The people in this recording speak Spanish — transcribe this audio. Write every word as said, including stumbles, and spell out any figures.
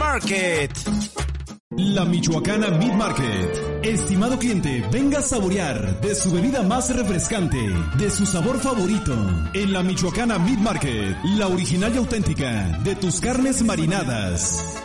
Market. La Michoacana Meat Market. Estimado cliente, venga a saborear de su bebida más refrescante, de su sabor favorito. En la Michoacana Meat Market, la original y auténtica de tus carnes marinadas.